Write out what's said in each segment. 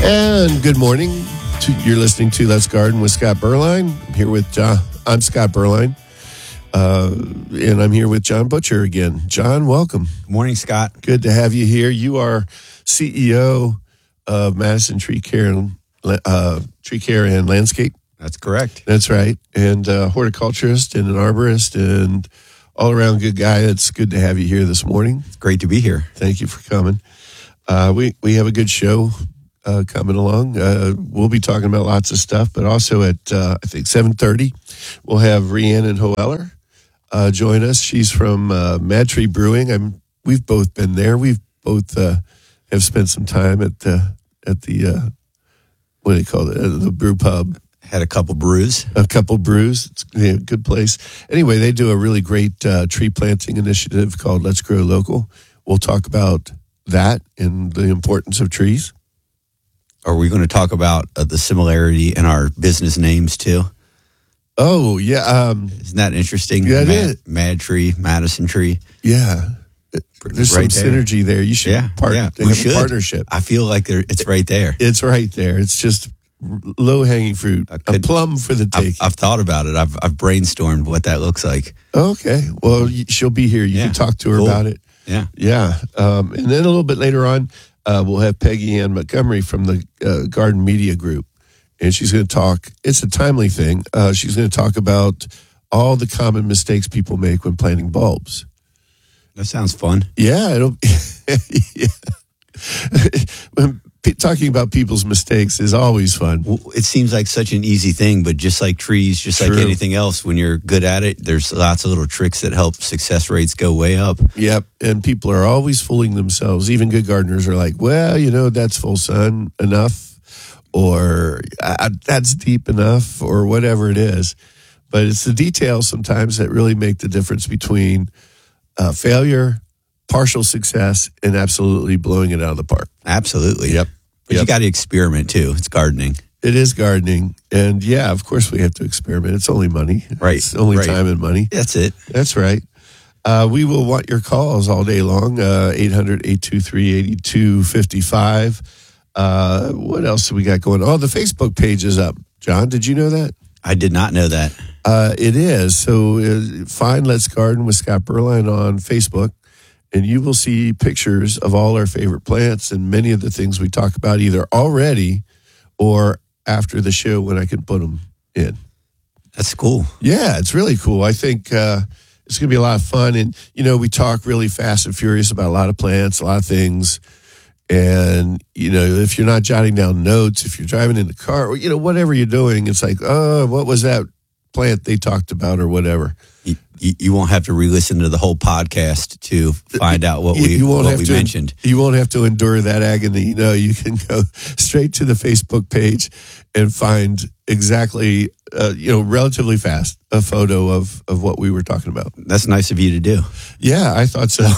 And good morning. You're listening to Let's Garden with Scott Berline. I'm here with John. I'm Scott Berline. And I'm here with John Butcher again. John, welcome. Morning, Scott. Good to have you here. You are CEO of Madison Tree Care and Landscape. That's correct. That's right. And horticulturist and an arborist and all-around good guy. It's good to have you here this morning. It's great to be here. Thank you for coming. We have a good show coming along. We'll be talking about lots of stuff, but also at, I think, 7:30, we'll have Rhiannon Hoeller join us. She's from Mad Tree Brewing. We've both been there. We've both have spent some time at the what do you call it? The brew pub. Had a couple brews. It's a good place. Anyway, they do a really great tree planting initiative called Let's Grow Local. We'll talk about that and the importance of trees. Are we going to talk about the similarity in our business names too? Oh, yeah. Isn't that interesting? Yeah, Mad Tree, Madison Tree. Yeah. There's right some there. synergy there. You should Yeah, they have a partnership. I feel like it's right there. It's right there. It's just low-hanging fruit. A plum for the taking. I've thought about it. I've brainstormed what that looks like. Okay. Well, she'll be here. You can talk to her about it. Yeah. Yeah. And then a little bit later on, we'll have Peggy Ann Montgomery from the Garden Media Group. And she's going to talk. It's a timely thing. She's going to talk about all the common mistakes people make when planting bulbs. That sounds fun. Yeah. Talking about people's mistakes is always fun. Well, it seems like such an easy thing, but just like trees, just like anything else, when you're good at it, there's lots of little tricks that help success rates go way up. Yep, and people are always fooling themselves. Even good gardeners are like, well, that's full sun enough, or that's deep enough, or whatever it is. But it's the details sometimes that really make the difference between failure, partial success, and absolutely blowing it out of the park. Absolutely. Yep. But you got to experiment too. It's gardening. It is gardening. And yeah, of course we have to experiment. It's only money. Right. It's only time and money. That's it. That's right. We will want your calls all day long. 800-823-8255. What else do we got going? Oh, the Facebook page is up. John, did you know that? I did not know that. It is. So find Let's Garden with Scott Berline on Facebook. And you will see pictures of all our favorite plants and many of the things we talk about either already or after the show when I can put them in. That's cool. Yeah, it's really cool. I think it's going to be a lot of fun. And, we talk really fast and furious about a lot of plants, a lot of things. And, if you're not jotting down notes, if you're driving in the car, or, whatever you're doing, it's like, oh, what was that plant they talked about or whatever. You won't have to re-listen to the whole podcast to find out what we mentioned. You won't have to endure that agony. You can go straight to the Facebook page and find exactly, relatively fast, a photo of what we were talking about. That's nice of you to do. Yeah, I thought so.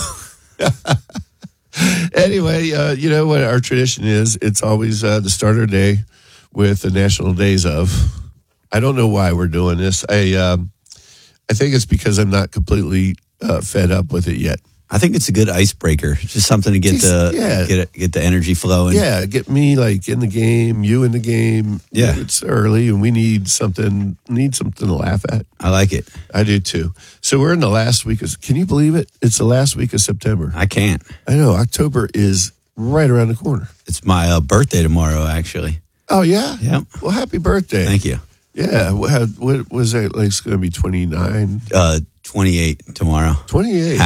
Anyway, you know what our tradition is? It's always the start of our day with the National Days of. I don't know why we're doing this. I think it's because I'm not completely fed up with it yet. I think it's a good icebreaker. It's just something to get the energy flowing. Yeah, get me in the game, you in the game. Yeah, it's early and we need something to laugh at. I like it. I do too. So we're in the last week of. Can you believe it? It's the last week of September. I can't. I know. October is right around the corner. It's my birthday tomorrow, actually. Oh yeah. Yeah. Well, happy birthday. Thank you. Yeah, what was that like? It's going to be 29? 28 tomorrow. 28.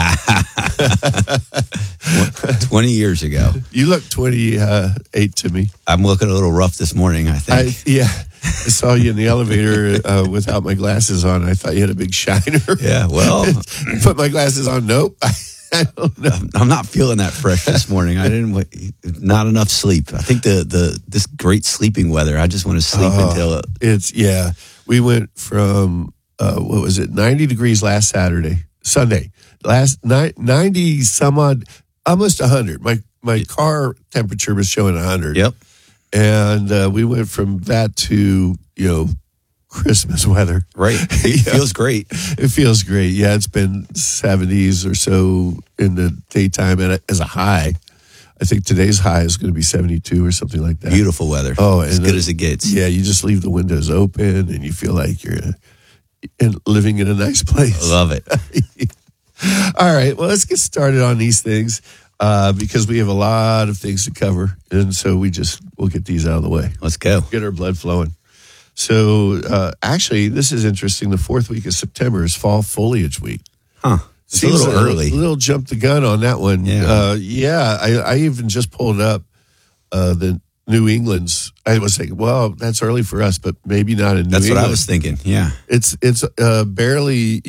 20 years ago. You look 28 to me. I'm looking a little rough this morning, I think. I saw you in the elevator without my glasses on. I thought you had a big shiner. Yeah, well. Put my glasses on. Nope. I don't know. I'm not feeling that fresh this morning. Not enough sleep. I think this great sleeping weather. I just want to sleep until we went from 90 degrees last Sunday. Last night 90 some odd, almost 100. My car temperature was showing 100. Yep. And we went from that to Christmas weather. Right. It feels great. It feels great. Yeah, it's been 70s or so in the daytime as a high. I think today's high is going to be 72 or something like that. Beautiful weather. Oh, as good as it gets. Yeah, you just leave the windows open and you feel like you're living in a nice place. I love it. All right, well, let's get started on these things because we have a lot of things to cover. And so we'll get these out of the way. Let's go. Get our blood flowing. So actually, this is interesting. The 4th week of September is fall foliage week. Huh. It's Seems a little early. A little jump the gun on that one. Yeah. I even just pulled up the New England's. I was thinking, well, that's early for us, but maybe not in New England. That's what I was thinking. Yeah. It's barely